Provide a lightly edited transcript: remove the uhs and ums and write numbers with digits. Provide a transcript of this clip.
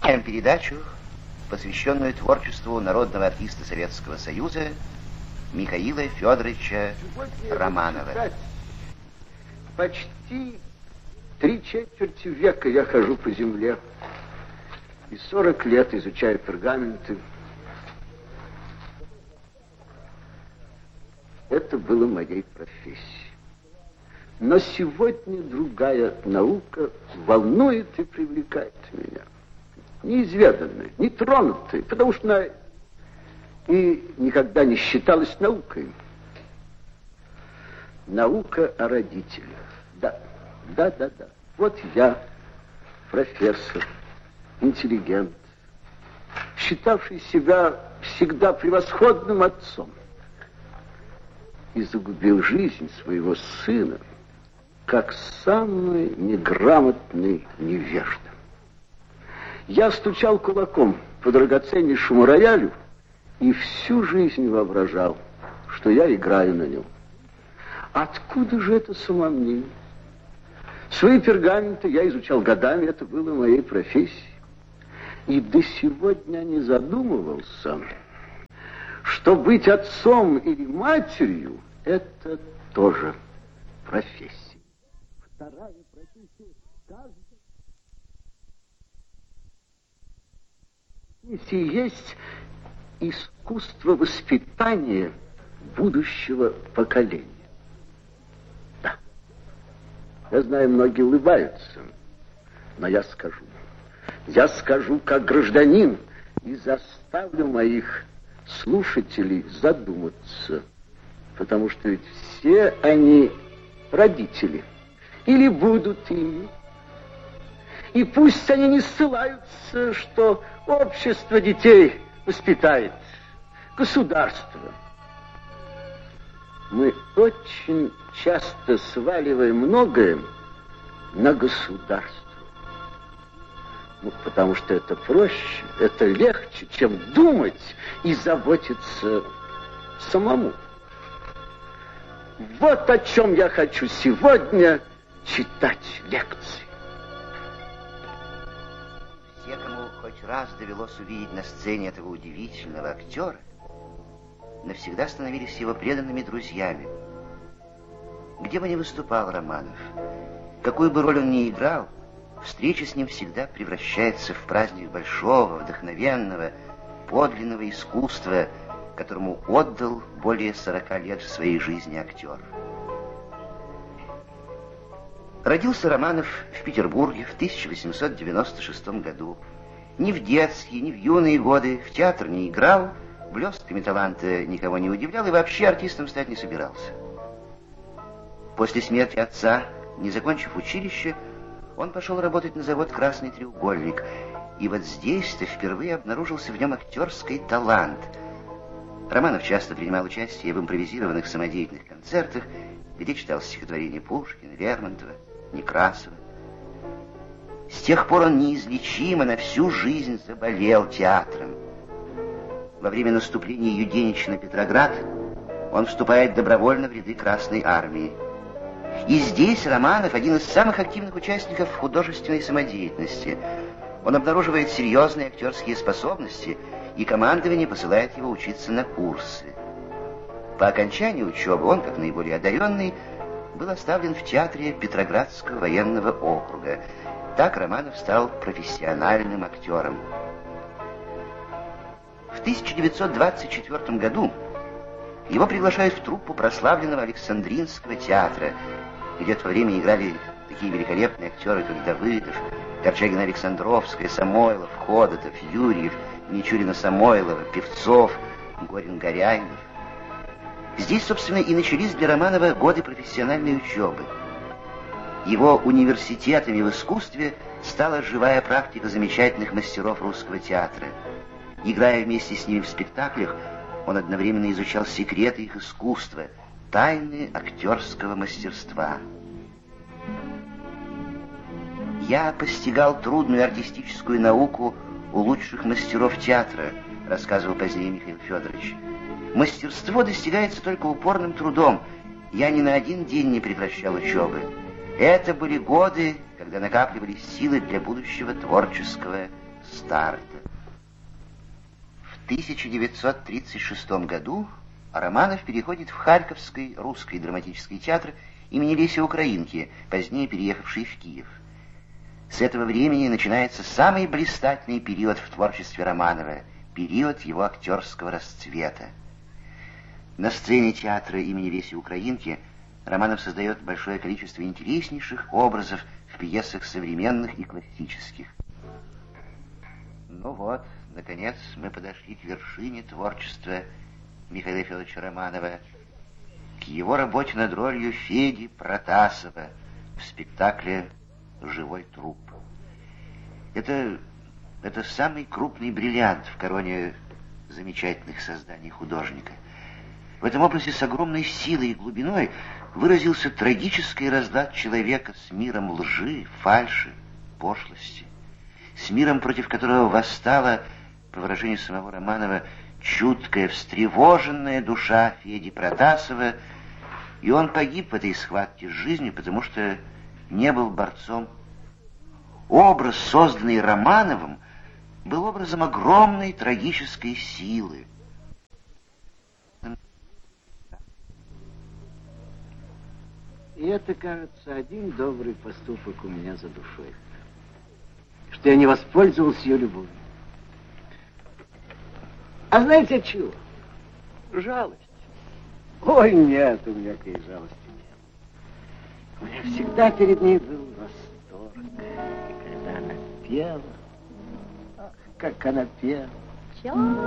Начинаем передачу, посвященную творчеству народного артиста Советского Союза Михаила Федоровича Романова. Почти 3/4 века я хожу по земле и 40 лет изучаю пергаменты. Это было моей профессией. Но сегодня другая наука волнует и привлекает меня. Неизведанная, нетронутая, потому что она и никогда не считалась наукой. Наука о родителях. Да. Вот я, профессор, интеллигент, считавший себя всегда превосходным отцом, и загубил жизнь своего сына, как самый неграмотный невежда. Я стучал кулаком по драгоценнейшему роялю и всю жизнь воображал, что я играю на нем. Откуда же это самомнение? Свои пергаменты я изучал годами, это было моей профессией. И до сегодня не задумывался, что быть отцом или матерью – это тоже профессия. Вторая профессия есть искусство воспитания будущего поколения. Да. Я знаю, многие улыбаются, но я скажу. Я скажу как гражданин и заставлю моих слушателей задуматься, потому что ведь все они родители или будут ими. И пусть они не ссылаются, что общество детей воспитает, государство. Мы очень часто сваливаем многое на государство. Потому что это проще, это легче, чем думать и заботиться самому. Вот о чем я хочу сегодня читать лекции. Все, кому хоть раз довелось увидеть на сцене этого удивительного актера, навсегда становились его преданными друзьями. Где бы ни выступал Романов, какую бы роль он ни играл, встреча с ним всегда превращается в праздник большого, вдохновенного, подлинного искусства, которому отдал более 40 лет в своей жизни актер. Родился Романов в Петербурге в 1896 году. Ни в детские, ни в юные годы в театр не играл, блестками таланта никого не удивлял и вообще артистом стать не собирался. После смерти отца, не закончив училище, он пошел работать на завод «Красный треугольник». И вот здесь-то впервые обнаружился в нем актерский талант. Романов часто принимал участие в импровизированных самодеятельных концертах, где читал стихотворения Пушкина, Лермонтова, Некрасова. С тех пор он неизлечимо на всю жизнь заболел театром. Во время наступления Юденича на Петроград он вступает добровольно в ряды Красной армии. И здесь Романов один из самых активных участников художественной самодеятельности. Он обнаруживает серьезные актерские способности, и командование посылает его учиться на курсы. По окончании учебы он, как наиболее одаренный, был оставлен в театре Петроградского военного округа. Так Романов стал профессиональным актером. В 1924 году его приглашают в труппу прославленного Александринского театра, где в то время играли такие великолепные актеры, как Давыдов, Корчагина-Александровская, Самойлов, Ходотов, Юрьев, Мичурина-Самойлова, Певцов, Горин-Горяйнов. Здесь, собственно, и начались для Романова годы профессиональной учебы. Его университетами в искусстве стала живая практика замечательных мастеров русского театра. Играя вместе с ними в спектаклях, он одновременно изучал секреты их искусства, тайны актерского мастерства. «Я постигал трудную артистическую науку у лучших мастеров театра», рассказывал позднее Михаил Федорович. «Мастерство достигается только упорным трудом. Я ни на один день не прекращал учебы. Это были годы, когда накапливались силы для будущего творческого старта. В 1936 году Романов переходит в Харьковский русский драматический театр имени Леси Украинки, позднее переехавший в Киев. С этого времени начинается самый блистательный период в творчестве Романова, период его актерского расцвета. На сцене театра имени Леси Украинки Романов создает большое количество интереснейших образов в пьесах современных и классических. Ну вот, наконец, мы подошли к вершине творчества Михаила Федоровича Романова, к его работе над ролью Феди Протасова в спектакле «Живой труп». Это самый крупный бриллиант в короне замечательных созданий художника. В этом образе с огромной силой и глубиной выразился трагический разлад человека с миром лжи, фальши, пошлости, с миром, против которого восстала, по выражению самого Романова, чуткая, встревоженная душа Феди Протасова, и он погиб в этой схватке с жизнью, потому что не был борцом. Образ, созданный Романовым, был образом огромной трагической силы. И это, кажется, один добрый поступок у меня за душой, что я не воспользовался ее любовью. А знаете от чего? Жалость. Ой, нет, у меня такой жалости нет. У меня всегда перед ней был восторг. И когда она пела, ах, как она пела.